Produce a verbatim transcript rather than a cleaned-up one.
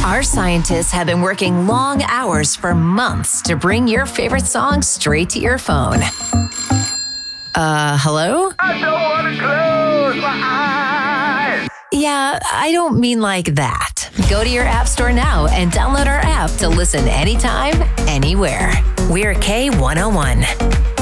Our scientists have been working long hours for months to bring your favorite song straight to your phone. Uh, hello? I don't want to close my eyes. Yeah, I don't mean like that. Go to your app store now and download our app to listen anytime, anywhere. We're K one oh one.